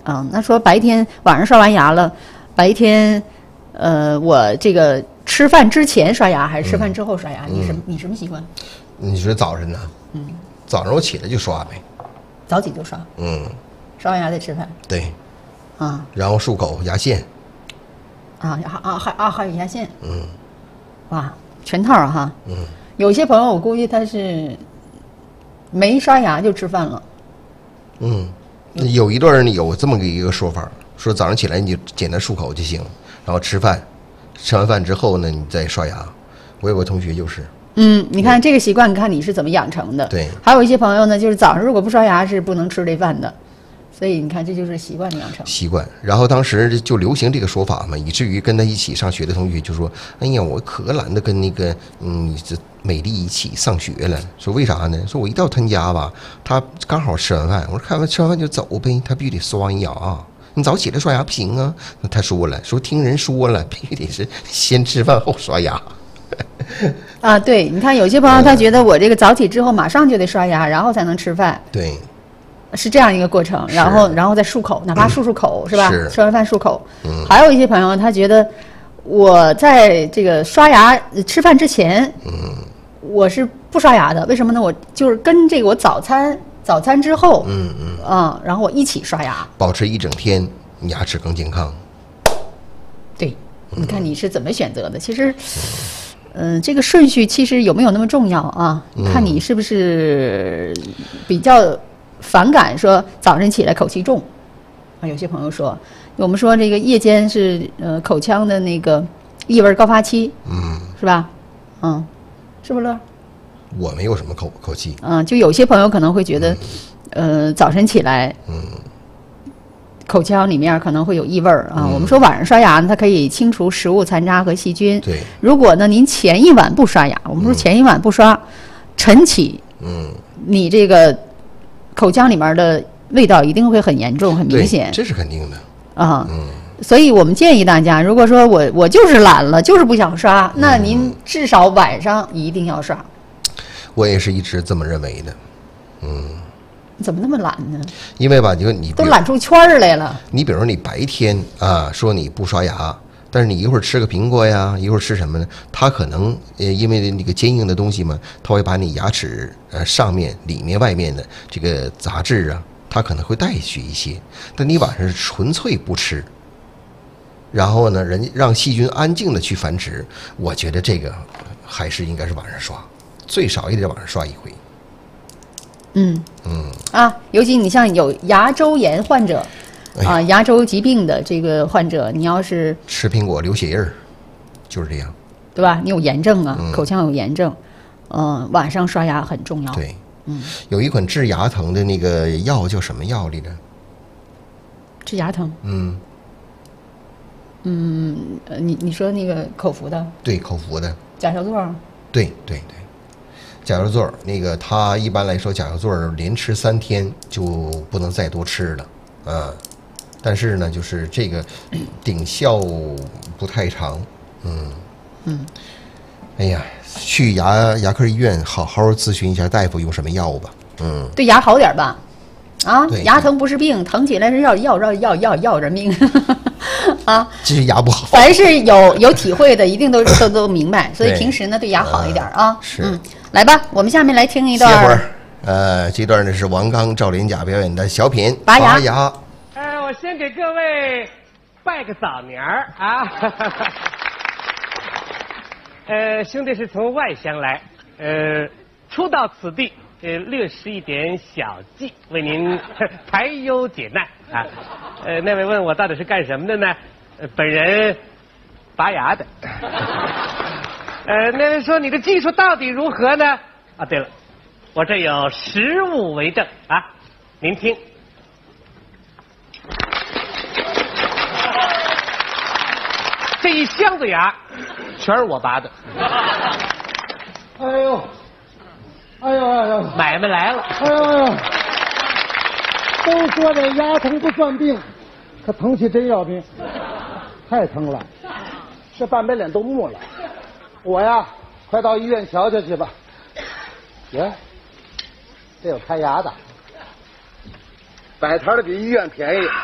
那说白天晚上刷完牙了，白天，我这个吃饭之前刷牙还是吃饭之后刷牙？你什么习惯？ 你说早晨呢？早上我起来就刷呗。 早起就刷。刷完牙再吃饭。 对。然后漱口、牙线。 还有牙线。哇，全套哈。有些朋友我估计他是没刷牙就吃饭了。 有一段有这么一个说法，说早上起来你就简单漱口就行，然后吃饭，吃完饭之后呢，你再刷牙。我有个同学就是。 你看这个习惯，你看你是怎么养成的？ 对。 还有一些朋友呢，就是早上如果不刷牙是不能吃这饭的，所以你看这就是习惯的养成。习惯。 然后当时就流行这个说法嘛，以至于跟他一起上学的同学就说：“哎呀，我可懒得跟那个这美丽一起上学了。”说为啥呢？说我一到他家吧，他刚好吃完饭，我说吃完饭就走呗，他必须得刷完牙。你早起来刷牙不行啊。他说了，说听人说了，必须得是先吃饭后刷牙。 对，你看有些朋友他觉得我这个早起之后马上就得刷牙，然后才能吃饭。 对， 是这样一个过程，然后再漱口，哪怕漱口是吧？ 是吃完饭漱口。还有一些朋友他觉得我在这个刷牙吃饭之前，我是不刷牙的，为什么呢？我就是跟这个我早餐之后，然后我一起刷牙， 保持一整天牙齿更健康。 对，你看你是怎么选择的？其实。这个顺序其实有没有那么重要啊？看你是不是比较反感说早晨起来口气重啊？有些朋友说，我们说这个夜间是口腔的那个异味高发期，是吧？是不是乐？ 我没有什么口气。 就有些朋友可能会觉得，早晨起来，口腔里面可能会有异味啊。我们说晚上刷牙呢，它可以清除食物残渣和细菌。 对。 如果呢您前一晚不刷牙，我们说前一晚不刷，晨起，你这个口腔里面的味道一定会很严重、很明显。 这是肯定的。 所以我们建议大家，如果说我就是懒了，就是不想刷，那您至少晚上一定要刷。 我也是一直这么认为的。 怎么那么懒呢？ 因为吧，你都懒出圈儿来了。 你比如说你白天说你不刷牙，但是你一会儿吃个苹果呀，一会儿吃什么呢？它可能因为那个坚硬的东西嘛，它会把你牙齿上面、里面、外面的这个杂质啊，它可能会带去一些。但你晚上是纯粹不吃，然后呢，让细菌安静的去繁殖，我觉得这个还是应该是晚上刷，最少也得晚上刷一回。 尤其你像有牙周炎患者，牙周疾病的这个患者，你要是吃苹果流血印儿，就是这样， 对吧？你有炎症啊，口腔有炎症，晚上刷牙很重要。 对，有一款治牙疼的那个药叫什么药来着？ 治牙疼？你说那个口服的？对， 口服的甲硝唑。 对。甲硝唑那个，它一般来说甲硝唑连吃3天就不能再多吃了，但是呢，就是这个顶效不太长，哎呀，去牙科医院好好咨询一下大夫用什么药吧， 对牙好点吧，牙疼不是病，疼起来是要人命。 这是牙不好。 凡是有体会的，一定都明白，所以平时呢对牙好一点啊。 是。 来吧，我们下面来听一段。 歇会儿，这段呢是王刚、赵连甲表演的小品《 拔牙》。 我先给各位拜个早年啊！兄弟是从外乡来，初到此地，略施一点小计，为您排忧解难啊。那位问我到底是干什么的呢？本人拔牙的。那位说你的技术到底如何呢？对了，我这有实物为证啊，您听。这一箱子牙，全是我拔的。 哎呦， 买卖来了。 都说这牙疼不算病，可疼起真要命，太疼了，这半边脸都木了。我呀，快到医院瞧瞧去吧。这有开牙的，摆摊的比医院便宜。